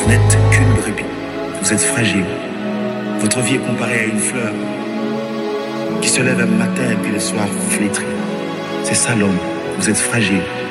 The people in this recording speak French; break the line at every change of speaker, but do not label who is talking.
Vous n'êtes qu'une brebis. Vous êtes fragile. Votre vie est comparée à une fleur qui se lève un matin et puis le soir flétrie. C'est ça l'homme. Vous êtes fragile.